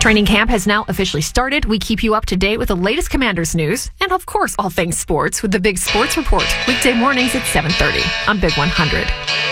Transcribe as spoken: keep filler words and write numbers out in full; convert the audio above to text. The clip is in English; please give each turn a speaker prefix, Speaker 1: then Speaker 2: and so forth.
Speaker 1: Training camp has now officially started. We keep you up to date with the latest Commanders news and, of course, all things sports with the Big Sports Report. Weekday mornings at seven thirty on Big one hundred.